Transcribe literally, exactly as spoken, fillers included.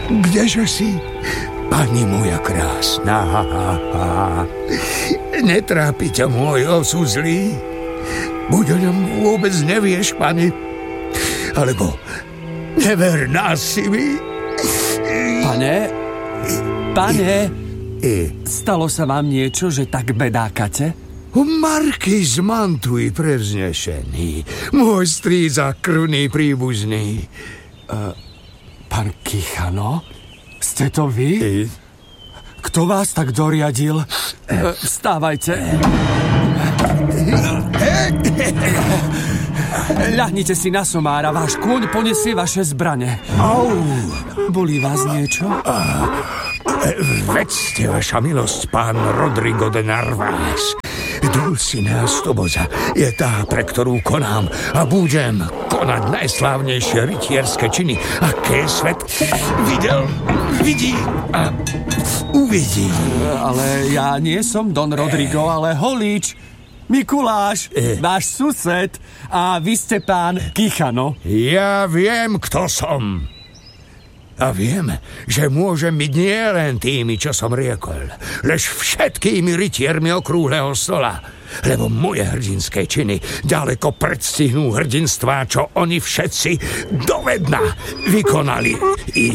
Kdeže si, pani moja krásna? Netrápi ťa môj osud zlý? Buď o ňom vôbec nevieš, pani? Alebo neverná si mi? Pane, pane, stalo sa vám niečo, že tak bedákate? Markýz Mantuj prevznešený, môj stríza krvný príbuzný. Uh, pán Kichano, ste to vy? I? Kto vás tak doriadil? Uh, vstávajte. Ľahnite si na somára, váš kôň poniesie vaše zbrane. Au! Bolí vás niečo? Vedzte, vaša milosť, pán Rodrigo de Narváez. Dulcinea Stoboza je tá, pre ktorú konám a budem konať najslávnejšie rytierské činy, aké svet videl, vidí a uvidí. Ale ja nie som Don Rodrigo, ale Holíč, Mikuláš, eh. váš sused, a vy ste pán Kichano. Ja viem, kto som. A viem, že môžem byť nie len tými, čo som riekol, lež všetkými rytiermi okrúhleho stola, lebo moje hrdinské činy ďaleko predstihnú hrdinstvá, čo oni všetci dovedna vykonali. I